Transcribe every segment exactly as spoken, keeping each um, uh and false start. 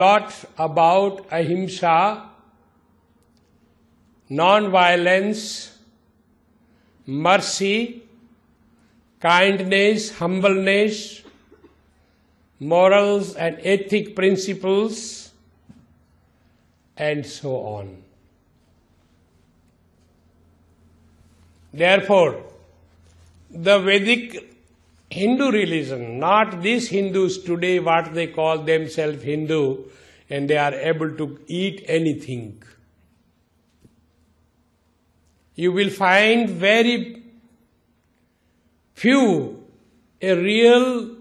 lot about ahimsa, non-violence, mercy, kindness, humbleness, morals and ethic principles, and so on. Therefore, the Vedic Hindu religion, not these Hindus today, what they call themselves Hindu, and they are able to eat anything. You will find very few a real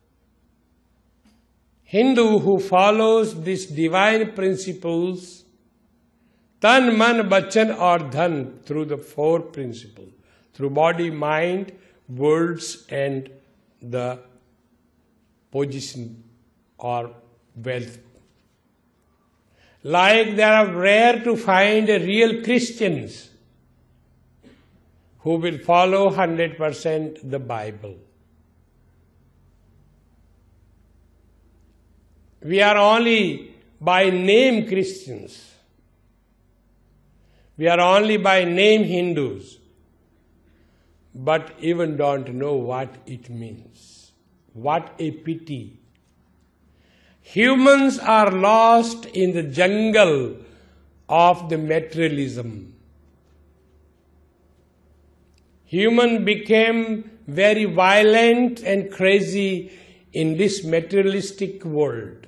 Hindu who follows these divine principles, tan, man, bachan or dhan, through the four principles, through body, mind, words and the position or wealth. Like there are rare to find a real Christians who will follow one hundred percent the Bible. We are only by name Christians. We are only by name Hindus, but even don't know what it means. What a pity. Humans are lost in the jungle of the materialism. Human became very violent and crazy in this materialistic world.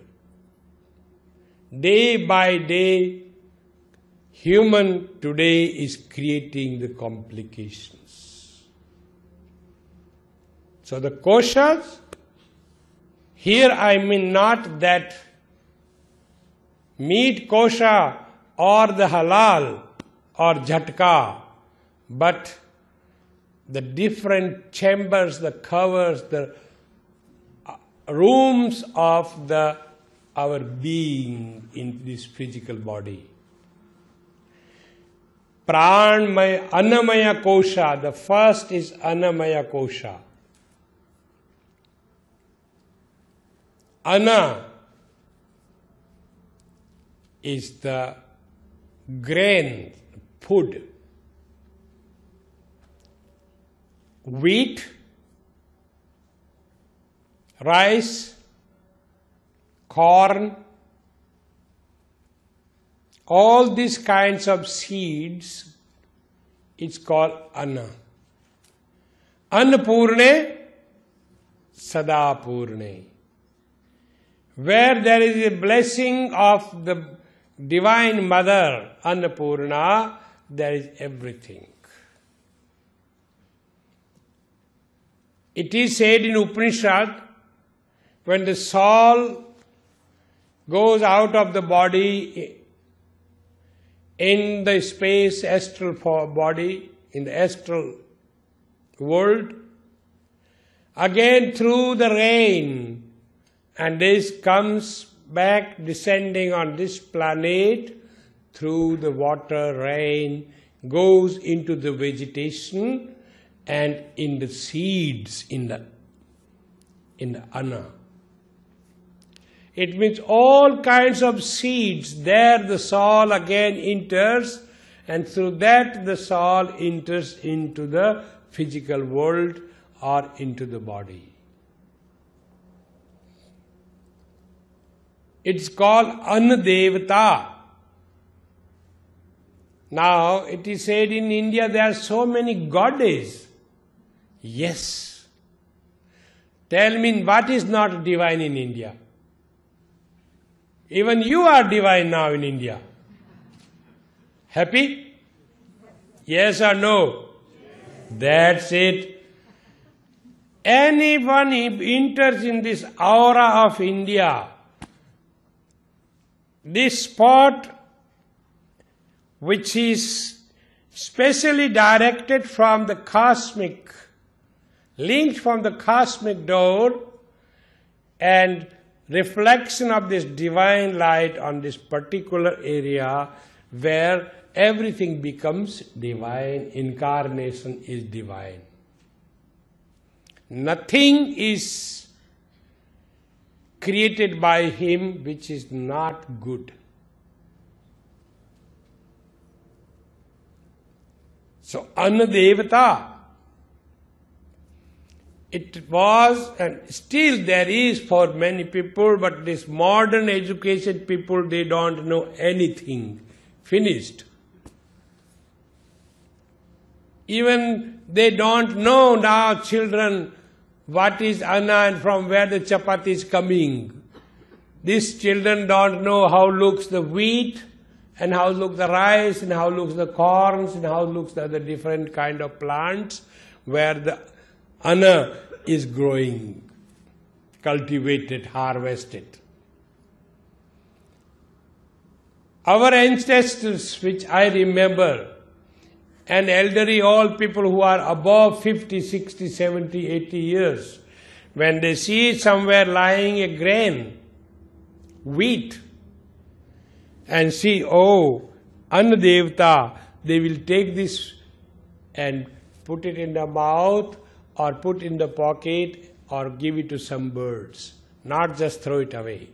Day by day, human today is creating the complications. So the koshas, here I mean not that meat kosha or the halal or jhatka, but the different chambers, the covers, the rooms of the our being in this physical body. Pranmaya, Annamaya kosha, the first is Annamaya kosha. Anna is the grain, food. Wheat, rice, corn, all these kinds of seeds, it's called Anna. Annapurne, Sadapurne. Where there is a blessing of the Divine Mother, Annapurna, there is everything. It is said in Upanishad, when the soul goes out of the body in the space astral body, in the astral world, again through the rain, and this comes back descending on this planet through the water, rain, goes into the vegetation and in the seeds, in the, in the anna. It means all kinds of seeds, there the soul again enters, and through that the soul enters into the physical world or into the body. It's called Annadevata. Now, it is said in India there are so many goddesses. Yes. Tell me what is not divine in India? Even you are divine now in India. Happy? Yes or no? Yes. That's it. Anyone who enters in this aura of India, this spot which is specially directed from the cosmic, linked from the cosmic door, and reflection of this divine light on this particular area where everything becomes divine, incarnation is divine. Nothing is created by him which is not good. So, Anna Devata, it was and still there is for many people, but this modern education people, they don't know anything. Finished. Even they don't know now, children, what is Anna and from where the chapati is coming. These children don't know how looks the wheat, and how looks the rice, and how looks the corns, and how looks the other different kind of plants where the Anna is growing, cultivated, harvested. Our ancestors, which I remember, and elderly, all people who are above fifty, sixty, seventy, eighty years, when they see somewhere lying a grain, wheat, and see, oh, Anna Devata, they will take this and put it in the mouth or put in the pocket or give it to some birds, not just throw it away.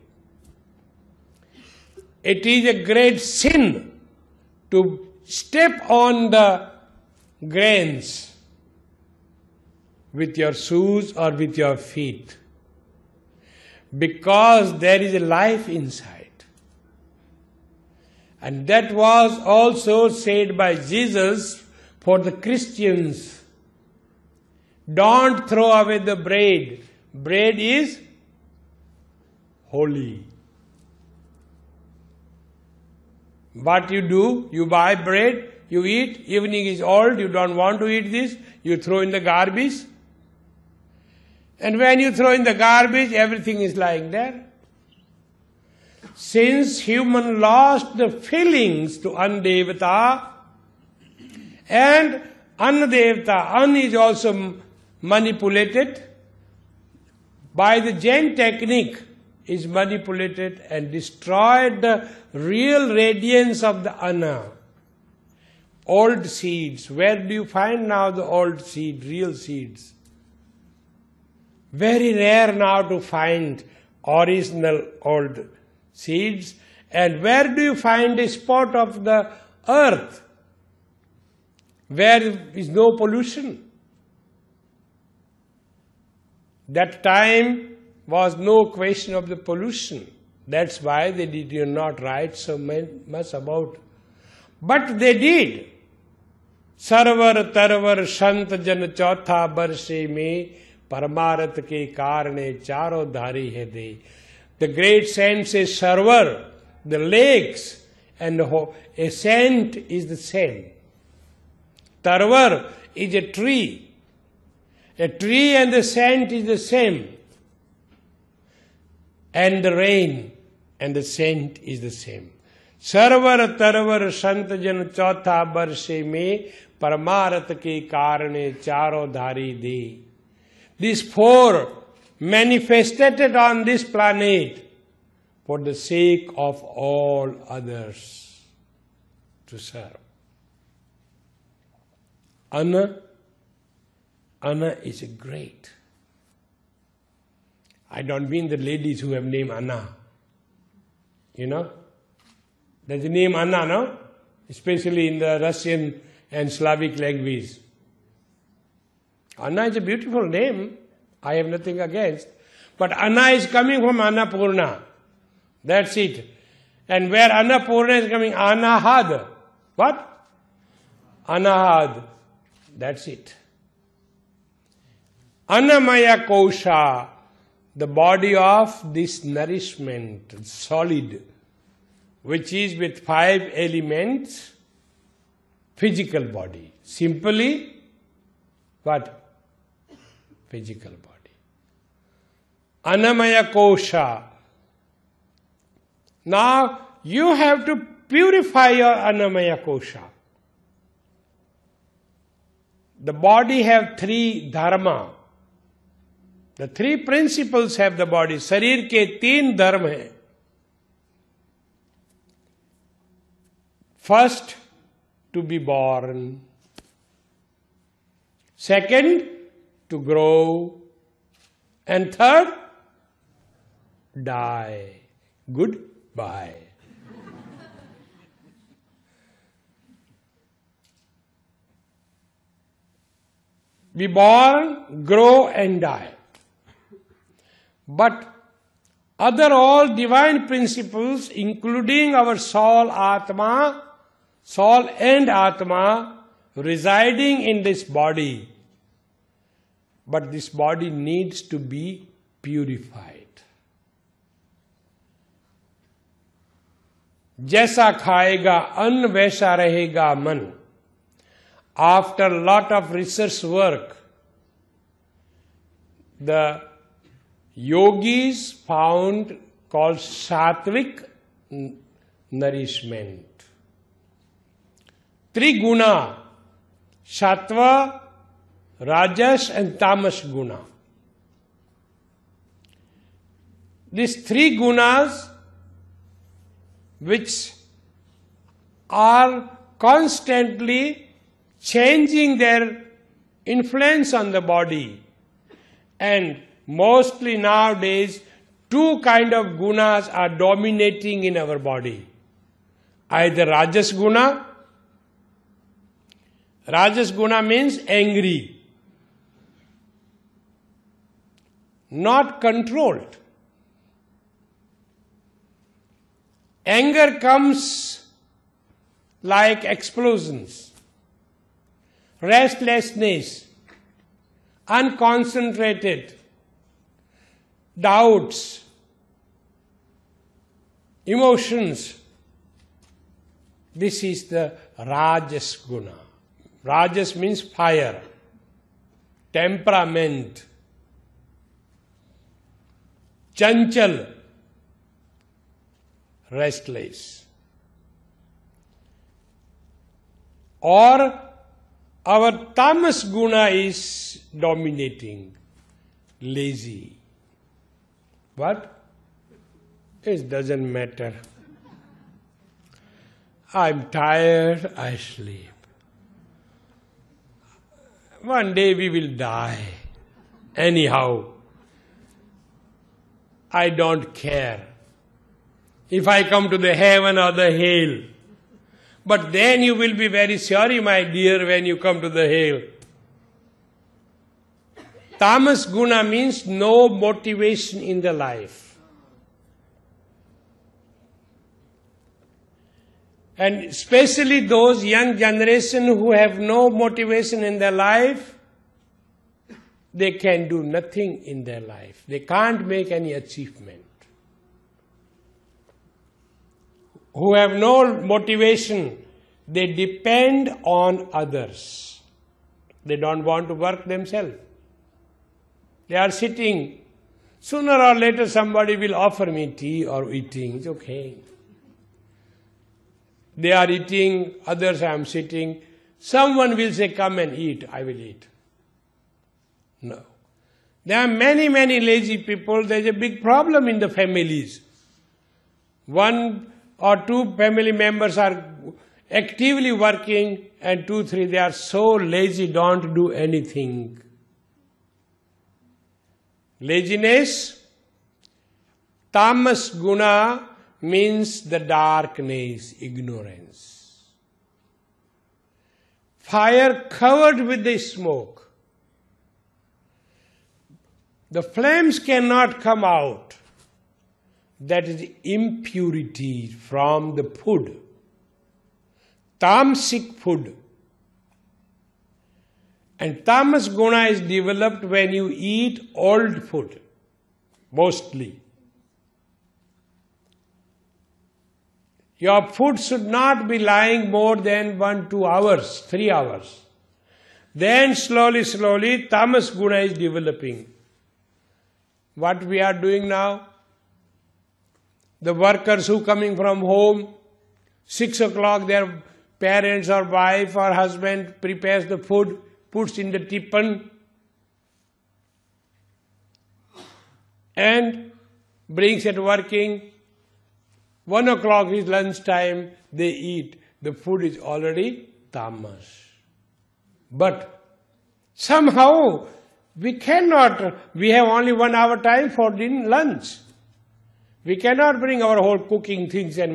It is a great sin to step on the grains with your shoes or with your feet, because there is a life inside. And that was also said by Jesus for the Christians. Don't throw away the bread. Bread is holy. What you do, you buy bread, you eat, evening is old, you don't want to eat this, you throw in the garbage. And when you throw in the garbage, everything is lying there. Since human lost the feelings to Anna Devata, and Anna Devata, Anna is also manipulated by the Jain technique, is manipulated and destroyed the real radiance of the Anna. Old seeds, where do you find now the old seed, real seeds? Very rare now to find original old seeds. And where do you find a spot of the earth where is no pollution? That time was no question of the pollution. That's why they did not write so much about. But they did. Sarvar tarvar sant jan chautha barshe me paramarat ke karne charo dhari hai de. The great saint says Sarvar, the lakes and the ascent is the same. Tarvar is a tree. A tree and the scent is the same. And the rain and the scent is the same. Sarvar tarvar sant jan chautha barshe me paramarat ke karne charo dhari de. These four manifested on this planet for the sake of all others to serve. Anna, Anna is a great. I don't mean the ladies who have name Anna. You know? There's a name Anna, no? Especially in the Russian and Slavic language. Anna is a beautiful name. I have nothing against. But Anna is coming from Annapurna. That's it. And where Annapurna is coming, Anahad. What? Anahad. That's it. Annamaya Kosha, the body of this nourishment, solid, which is with five elements, physical body. Simply, what? Physical body. Annamaya Kosha. Now, you have to purify your Annamaya Kosha. The body have three dharma. The three principles have the body. Sharir ke teen dharma hai. First, to be born. Second, to grow. And third, die. Goodbye. Be born, grow and die. But other all divine principles, including our soul, Atma, soul and Atma, residing in this body. But this body needs to be purified. जैसा खाएगा अन्न वैसा रहेगा मन. After a lot of research work, the yogis found called sattvic nourishment. Three guna, sattva, rajas and tamas guna. These three gunas, which are constantly changing their influence on the body, and mostly nowadays two kind of gunas are dominating in our body. Either rajas guna, rajas guna means angry, not controlled. Anger comes like explosions, restlessness, unconcentrated, doubts, emotions. This is the Rajas guna. Rajas means fire, temperament, chanchal, restless. Or our tamas guna is dominating, lazy. What? It doesn't matter. I'm tired, I sleep. One day we will die. Anyhow, I don't care if I come to the heaven or the hell. But then you will be very sorry, my dear, when you come to the hell. Tamas guna means no motivation in the life. And especially those young generation who have no motivation in their life, they can do nothing in their life. They can't make any achievement. Who have no motivation, they depend on others. They don't want to work themselves. They are sitting. Sooner or later somebody will offer me tea or eating. It's okay. They are eating, others I am sitting. Someone will say, come and eat. I will eat. No. There are many, many lazy people. There is a big problem in the families. One or two family members are actively working, and two, three, they are so lazy, don't do anything. Laziness, tamas guna means the darkness, ignorance. Fire covered with the smoke. The flames cannot come out. That is impurity from the food. Tamasic food. And tamas guna is developed when you eat old food, mostly. Your food should not be lying more than one, two hours, three hours. Then slowly, slowly, tamas guna is developing. What we are doing now? The workers who coming from home, six o'clock, their parents or wife or husband prepares the food, puts in the tipan, and brings it working. One o'clock is lunch time, they eat. The food is already tamas. But somehow we cannot, we have only one hour time for dinner, lunch. We cannot bring our whole cooking things and